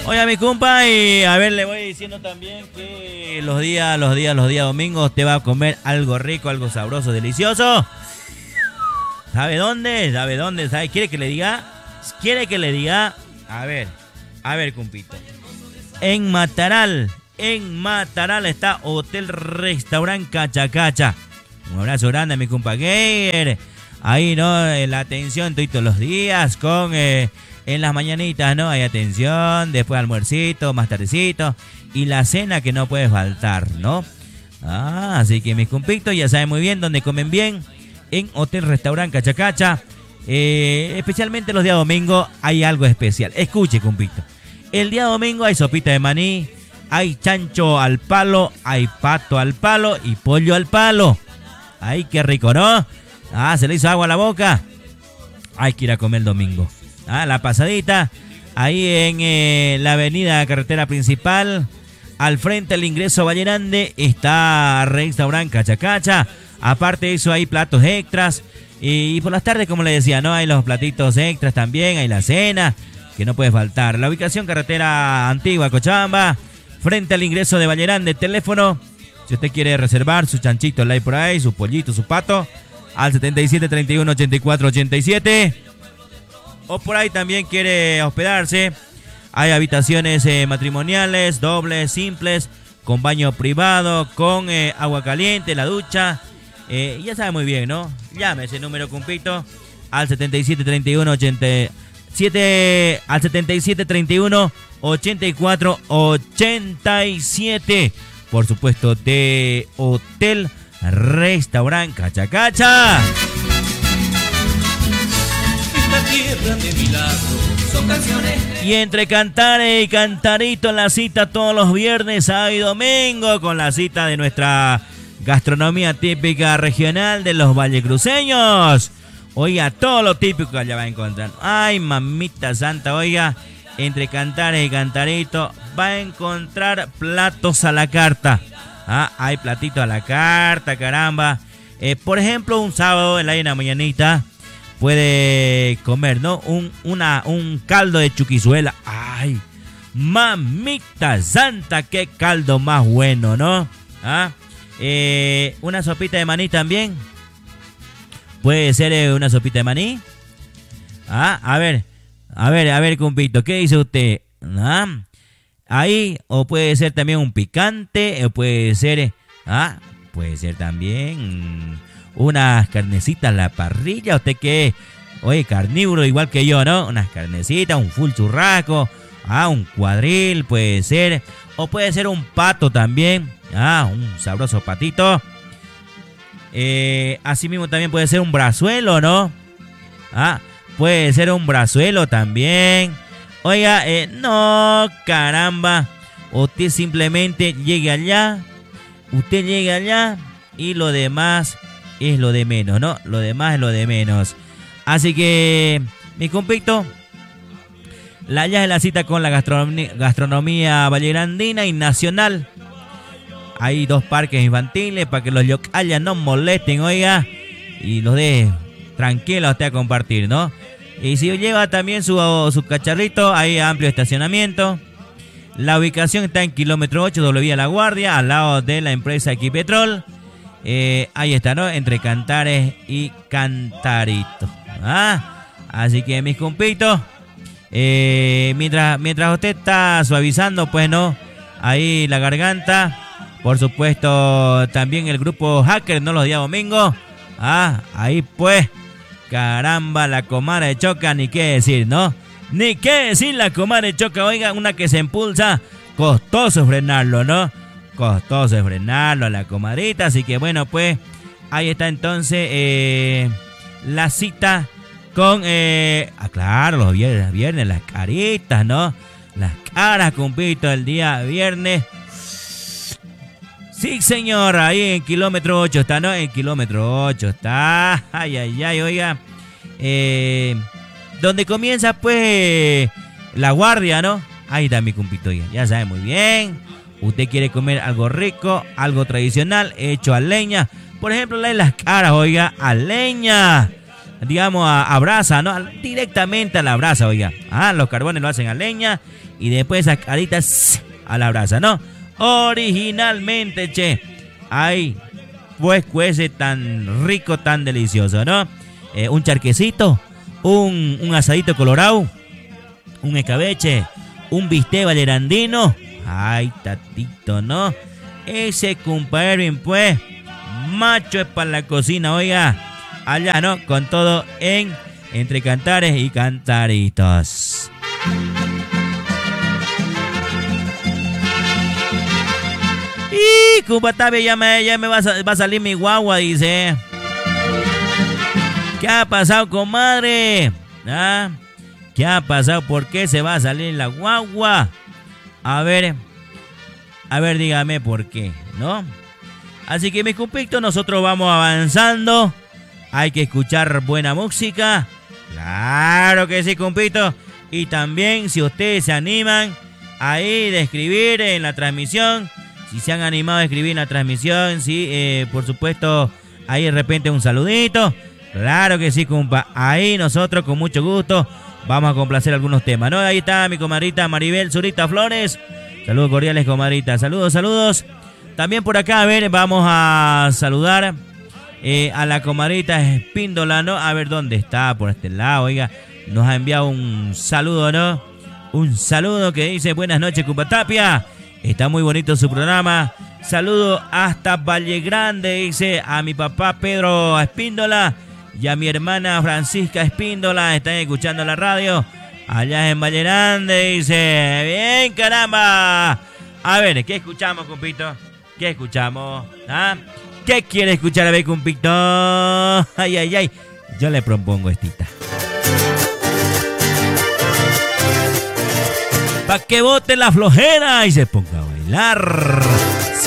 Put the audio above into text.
Oiga, mi compa, y a ver, le voy diciendo también que los días domingos te va a comer algo rico, algo sabroso, delicioso. ¿Sabe dónde? ¿Sabe? ¿Quiere que le diga? A ver, compito. En Mataral está Hotel Restaurant Cachacacha. Un abrazo grande a mi compa Gayer. Ahí, ¿no? La atención todos los días con... en las mañanitas, ¿no? Hay atención, después almuercito, más tardecito. Y la cena que no puede faltar, ¿no? Así que mis compitos ya saben muy bien dónde comen bien. En Hotel Restaurant Cachacacha. Especialmente los días domingo hay algo especial. Escuche, compito. El día domingo hay sopita de maní. Hay chancho al palo. Hay pato al palo. Y pollo al palo. Ay, qué rico, ¿no? Se le hizo agua a la boca. Hay que ir a comer el domingo. La pasadita. Ahí en la avenida carretera principal. Al frente del ingreso a Valle Grande está Restaurant Cachacacha. Aparte de eso hay platos extras. Y por las tardes, como le decía, ¿no? Hay los platitos extras también. Hay la cena, que no puede faltar. La ubicación carretera antigua Cochabamba. Frente al ingreso de Valle Grande. Teléfono, si usted quiere reservar su chanchito, la hay por ahí, su pollito, su pato, al 77 31 84 87. O por ahí también quiere hospedarse. Hay habitaciones matrimoniales, dobles, simples, con baño privado, con agua caliente, la ducha. Ya sabe muy bien, ¿no? Llame ese número, compito, al 77 31 87, al 77 31 84 87. Por supuesto, de Hotel Restaurant Cachacacha. Esta tierra de milagro son canciones. Y entre cantar y cantarito, la cita todos los viernes, sábado y domingo, con la cita de nuestra gastronomía típica regional de los vallecruceños. Oiga, todo lo típico allá va a encontrar. Ay, mamita santa, oiga, entre cantares y cantarito va a encontrar platos a la carta. Hay platitos a la carta, caramba. Por ejemplo, un sábado en la mañanita puede comer, ¿no? Un caldo de chuquizuela. Ay, mamita santa, qué caldo más bueno, ¿no? Una sopita de maní también. Puede ser una sopita de maní. A ver, compito, ¿qué dice usted? Ahí, o puede ser también un picante, o puede ser también unas carnecitas a la parrilla. ¿Usted qué? Oye, carnívoro igual que yo, ¿no? Unas carnecitas, un full churrasco, un cuadril, puede ser. O puede ser un pato también, un sabroso patito. Así mismo también puede ser un brazuelo, ¿no? Puede ser un brazuelo también. Oiga, no, caramba. Usted simplemente llegue allá. Y lo demás es lo de menos, ¿no? Lo demás es lo de menos. Así que, mi compito, ya es la cita con la gastronomía vallegrandina y nacional. Hay 2 parques infantiles para que los locales no molesten, oiga, y los deje tranquilo a usted a compartir, ¿no? Y si lleva también su cacharrito, hay amplio estacionamiento. La ubicación está en kilómetro 8, doble vía La Guardia, al lado de la empresa Equipetrol. Ahí está, ¿no? Entre Cantares y Cantarito. Así que, mis compitos, mientras usted está suavizando, pues, ¿no? Ahí la garganta. Por supuesto, también el grupo Hacker, ¿no? Los días domingos. Ahí, pues, caramba, la comadre Choca, ni qué decir, ¿no? Ni qué decir la comadre Choca, oiga, una que se impulsa, costoso frenarlo, ¿no? Costoso frenarlo a la comadrita, así que bueno, pues, ahí está entonces la cita con, claro, los viernes, las caritas, ¿no? Las caras, compito, el día viernes. Sí, señor, ahí en kilómetro 8 está, ¿no? En kilómetro 8 está. Ay, oiga. Donde comienza, pues, La Guardia, ¿no? Ahí está mi compito, ya sabe muy bien. Usted quiere comer algo rico, algo tradicional, hecho a leña. Por ejemplo, las caras, oiga, a leña. Digamos, a brasa, ¿no? Directamente a la brasa, oiga. Los carbones lo hacen a leña y después esa carita a la brasa, ¿no? Originalmente, che. Ay, pues cuece tan rico, tan delicioso, ¿no? Un charquecito, un asadito colorado, un escabeche, un bistec valerandino. Ay, tatito, ¿no? Ese compa Erwin, pues, macho es para la cocina, oiga. Allá, ¿no? Con todo entre cantares y cantaritos. Y compa Tapia, ya me va a salir mi guagua, dice. ¿Qué ha pasado, comadre? ¿Ah? ¿Qué ha pasado? ¿Por qué se va a salir la guagua? A ver, dígame por qué, ¿no? Así que, mis compitos, nosotros vamos avanzando. Hay que escuchar buena música. Claro que sí, compito. Y también, si ustedes se animan ahí de escribir en la transmisión, si se han animado a escribir en la transmisión, sí, por supuesto, ahí de repente un saludito. Claro que sí, compa. Ahí nosotros con mucho gusto vamos a complacer algunos temas, ¿no? Ahí está mi comadrita Maribel Zurita Flores. Saludos cordiales, comadrita. Saludos. También por acá, a ver, vamos a saludar a la comadrita Espíndola, ¿no? A ver dónde está, por este lado, oiga. Nos ha enviado un saludo, ¿no? Un saludo que dice: buenas noches, compa Tapia. Está muy bonito su programa. Saludo hasta Valle Grande, dice, a mi papá Pedro Espíndola y a mi hermana Francisca Espíndola. Están escuchando la radio allá en Valle Grande, dice. Bien, caramba. A ver, ¿qué escuchamos, compito? ¿Qué escuchamos? ¿Ah? ¿Qué quiere escuchar, a ver, compito? Ay. Yo le propongo estita. Pa' que bote la flojera y se ponga a bailar.